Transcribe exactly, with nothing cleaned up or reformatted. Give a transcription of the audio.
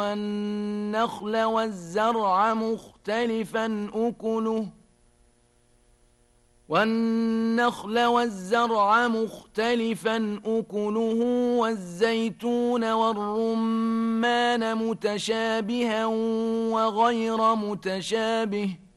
والنخل والزرع مختلفا أكله والنخل والزرع مختلفا أكله والزيتون والرمان متشابها وغير متشابه